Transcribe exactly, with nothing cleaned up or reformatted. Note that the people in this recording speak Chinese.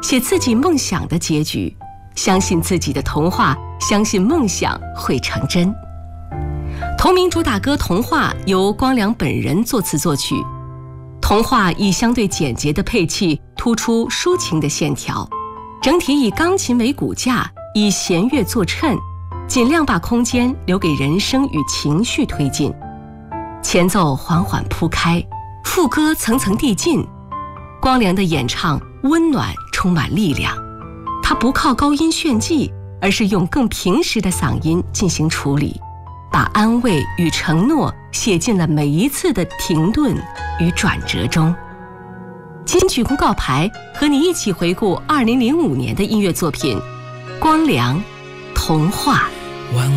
写自己梦想的结局，相信自己的童话，相信梦想会成真。同名主打歌《童话》由光良本人作词作曲，童话以相对简洁的配器突出抒情的线条，整体以钢琴为骨架，以弦乐作衬，尽量把空间留给人声与情绪推进。前奏缓缓铺开，副歌层层递进，光良的演唱温暖充满力量。他不靠高音炫技，而是用更平实的嗓音进行处理，把安慰与承诺写进了每一次的停顿与转折中。金曲公告牌和你一起回顾二零零五年的音乐作品《光良童话》。